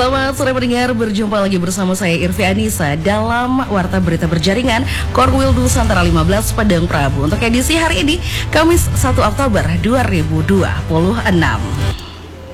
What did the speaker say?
Selamat sore pendengar, berjumpa lagi bersama saya Irvi Anissa dalam Warta Berita Berjaringan Korwil Nusantara 15 Padang Prabu. Untuk edisi hari ini, Kamis 1 Oktober 2026.